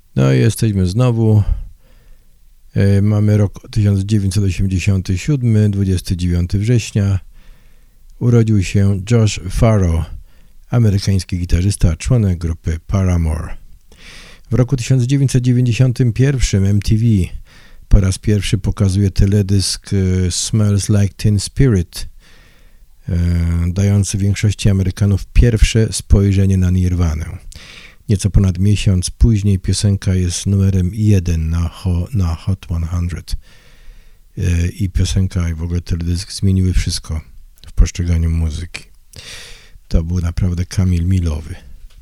No i jesteśmy znowu. Mamy rok 1987, 29 września. Urodził się Josh Farro, amerykański gitarzysta, członek grupy Paramore. W roku 1991 MTV po raz pierwszy pokazuje teledysk Smells Like Teen Spirit, dający większości Amerykanów pierwsze spojrzenie na Nirvanę. Nieco ponad miesiąc później piosenka jest numerem 1 na Hot 100. I piosenka i w ogóle teledysk zmieniły wszystko w postrzeganiu muzyki. To był naprawdę kamień milowy.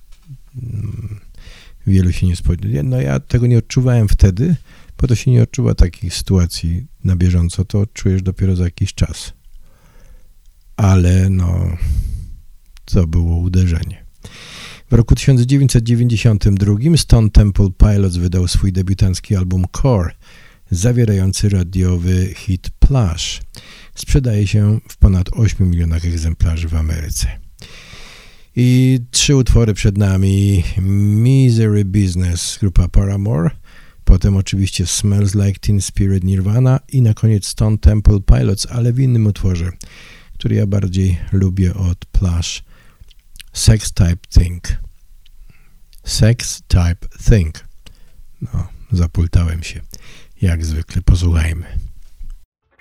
Wielu się nie spodziewało. No ja tego nie odczuwałem wtedy, bo to się nie odczuwa takich sytuacji na bieżąco, to odczujesz dopiero za jakiś czas. Ale no, to było uderzenie. W roku 1992 Stone Temple Pilots wydał swój debiutancki album Core, zawierający radiowy hit Plush. Sprzedaje się w ponad 8 milionach egzemplarzy w Ameryce. I 3 utwory przed nami: Misery Business, grupa Paramore, potem oczywiście Smells Like Teen Spirit, Nirvana i na koniec Stone Temple Pilots, ale w innym utworze, który ja bardziej lubię od Plush, Sex Type Thing. Sex Type Thing. No, zapultałem się. Jak zwykle, posłuchajmy.